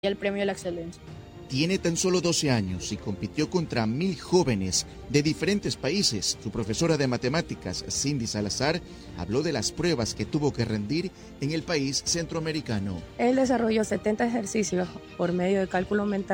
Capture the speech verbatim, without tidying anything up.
el premio a la excelencia. Tiene tan solo doce años y compitió contra mil jóvenes de diferentes países. Su profesora de matemáticas, Cindy Salazar, habló de las pruebas que tuvo que rendir en el país centroamericano. Él desarrolló setenta ejercicios por medio de cálculo mental